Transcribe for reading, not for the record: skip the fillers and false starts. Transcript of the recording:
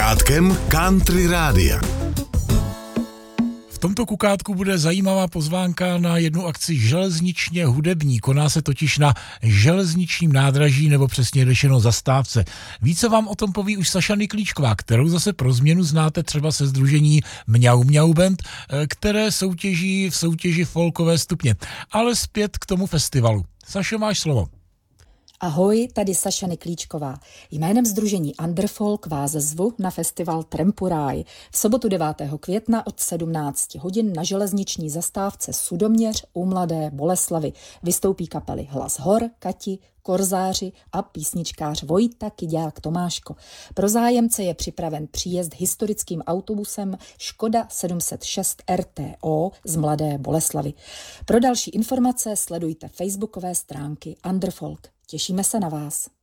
Kukátkem Country Rádia. V tomto kukátku bude zajímavá pozvánka na jednu akci železničně hudební. Koná se totiž na železničním nádraží, nebo přesně řečeno zastávce. Více vám o tom poví už Saša Niklíčková, kterou zase pro změnu znáte třeba se sdružení Mňau Mňau Band, které soutěží v soutěži folkové stupně. Ale zpět k tomu festivalu. Sašo, máš slovo. Ahoj, tady Saša Niklíčková. Jménem sdružení Underfolk vás zvu na festival Trempuraj v sobotu 9. května od 17 hodin na železniční zastávce Sudoměř u Mladé Boleslavi. Vystoupí kapely Hlas hor, Kati, Korzáři a písničkář Vojta Kyďák Tomáško. Pro zájemce je připraven příjezd historickým autobusem Škoda 706 RTO z Mladé Boleslavy. Pro další informace sledujte facebookové stránky Underfolk. Těšíme se na vás.